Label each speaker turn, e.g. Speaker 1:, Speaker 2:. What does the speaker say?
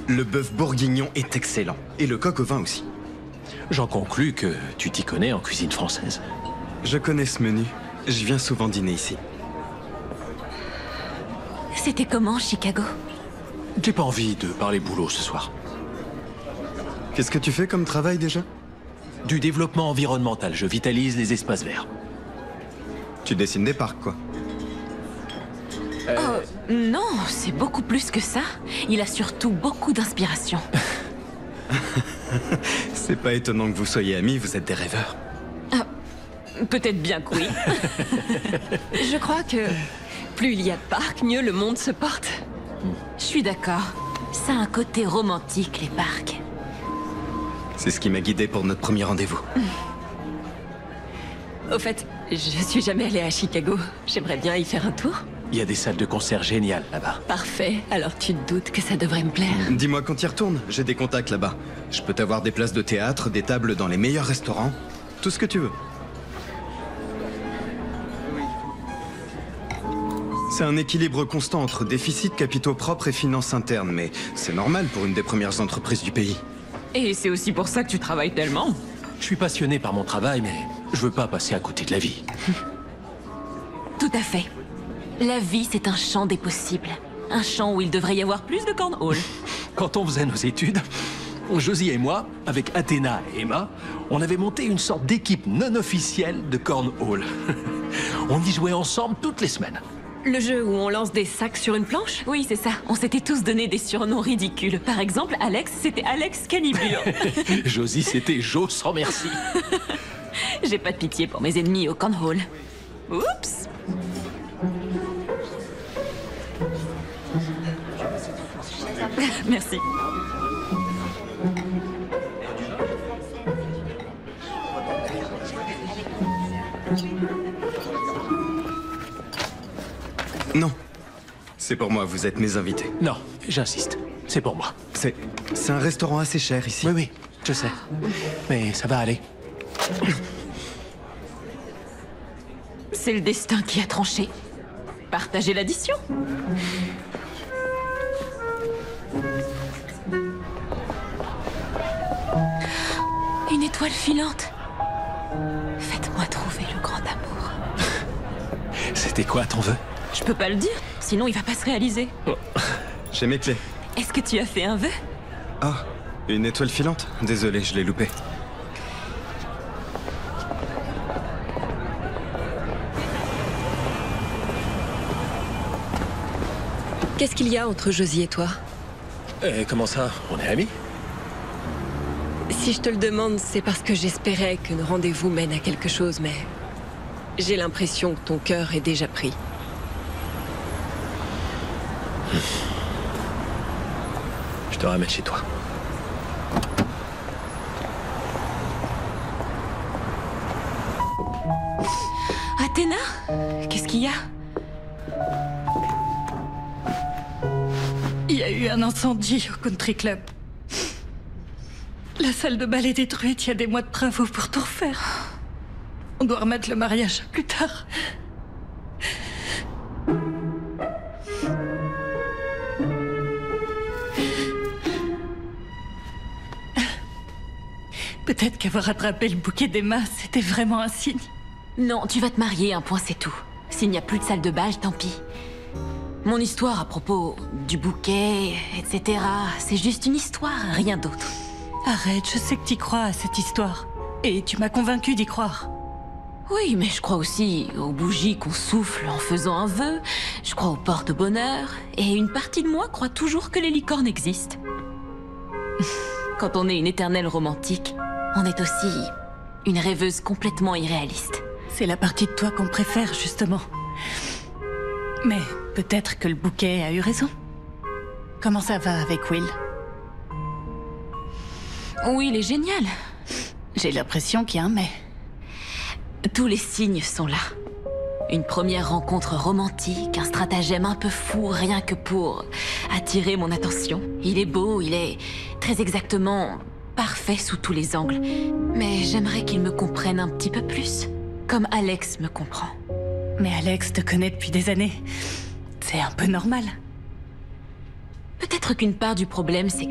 Speaker 1: Le bœuf bourguignon est excellent. Et le coq au vin aussi.
Speaker 2: J'en conclus que tu t'y connais en cuisine française.
Speaker 1: Je connais ce menu. Je viens souvent dîner ici.
Speaker 3: C'était comment, Chicago?
Speaker 2: J'ai pas envie de parler boulot ce soir.
Speaker 1: Qu'est-ce que tu fais comme travail déjà?
Speaker 2: Du développement environnemental, je vitalise les espaces verts.
Speaker 1: Tu dessines des parcs, quoi.
Speaker 3: Non, c'est beaucoup plus que ça. Il a surtout beaucoup d'inspiration.
Speaker 1: C'est pas étonnant que vous soyez amis, vous êtes des rêveurs.
Speaker 3: Peut-être bien que oui. Je crois que plus il y a de parcs, mieux le monde se porte. Je suis d'accord. Ça a un côté romantique, les parcs.
Speaker 1: C'est ce qui m'a guidé pour notre premier rendez-vous.
Speaker 3: Au fait, je suis jamais allée à Chicago. J'aimerais bien y faire un tour.
Speaker 2: Il y a des salles de concert géniales là-bas.
Speaker 3: Parfait. Alors tu te doutes que ça devrait me plaire.
Speaker 1: Dis-moi quand tu y retournes, j'ai des contacts là-bas. Je peux t'avoir des places de théâtre, des tables dans les meilleurs restaurants, tout ce que tu veux. C'est un équilibre constant entre déficit, capitaux propres et finances internes, mais c'est normal pour une des premières entreprises du pays.
Speaker 3: Et c'est aussi pour ça que tu travailles tellement.
Speaker 2: Je suis passionné par mon travail, mais je veux pas passer à côté de la vie.
Speaker 3: Tout à fait. La vie, c'est un champ des possibles. Un champ où il devrait y avoir plus de cornhole.
Speaker 2: Quand on faisait nos études, Josie et moi, avec Athéna et Emma, on avait monté une sorte d'équipe non officielle de cornhole. On y jouait ensemble toutes les semaines.
Speaker 3: Le jeu où on lance des sacs sur une planche? Oui, c'est ça. On s'était tous donné des surnoms ridicules. Par exemple, Alex, c'était Alex Canibure.
Speaker 2: Josie, c'était Jo sans merci.
Speaker 3: J'ai pas de pitié pour mes ennemis au cornhole. Oups! Merci.
Speaker 1: Non. C'est pour moi, vous êtes mes invités.
Speaker 2: Non, j'insiste. C'est pour moi.
Speaker 1: C'est un restaurant assez cher ici.
Speaker 2: Oui, je sais. Mais ça va aller.
Speaker 3: C'est le destin qui a tranché. Partagez l'addition. Une étoile filante. Faites-moi trouver le grand amour.
Speaker 2: C'était quoi ton vœu?
Speaker 3: Je peux pas le dire, sinon il va pas se réaliser.
Speaker 1: J'ai mes clés.
Speaker 3: Est-ce que tu as fait un vœu?
Speaker 1: Ah, une étoile filante? Désolé, je l'ai loupé.
Speaker 3: Qu'est-ce qu'il y a entre Josie et toi?
Speaker 2: Comment ça? On est amis?
Speaker 3: Si je te le demande, c'est parce que j'espérais que nos rendez-vous mènent à quelque chose, mais j'ai l'impression que ton cœur est déjà pris.
Speaker 2: Je te ramène chez toi.
Speaker 3: Athéna? Qu'est-ce qu'il y a?
Speaker 4: Il y a eu un incendie au country club. La salle de bal est détruite, il y a des mois de travaux pour tout refaire. On doit remettre le mariage plus tard. Peut-être qu'avoir attrapé le bouquet d'Emma, c'était vraiment un signe.
Speaker 3: Non, tu vas te marier, un point c'est tout. S'il n'y a plus de salle de bal, tant pis. Mon histoire à propos du bouquet, etc., c'est juste une histoire, rien d'autre.
Speaker 4: Arrête, je sais que t'y crois à cette histoire. Et tu m'as convaincu d'y croire.
Speaker 3: Oui, mais je crois aussi aux bougies qu'on souffle en faisant un vœu. Je crois aux porte-bonheur. Et une partie de moi croit toujours que les licornes existent. Quand on est une éternelle romantique, on est aussi une rêveuse complètement irréaliste.
Speaker 4: C'est la partie de toi qu'on préfère, justement. Mais peut-être que le bouquet a eu raison. Comment ça va avec Will?
Speaker 3: Oui, il est génial.
Speaker 4: J'ai l'impression qu'il y a un mais.
Speaker 3: Tous les signes sont là. Une première rencontre romantique, un stratagème un peu fou, rien que pour attirer mon attention. Il est beau, il est très exactement parfait sous tous les angles. Mais j'aimerais qu'il me comprenne un petit peu plus, comme Alex me comprend.
Speaker 4: Mais Alex te connaît depuis des années. C'est un peu normal.
Speaker 3: Peut-être qu'une part du problème, c'est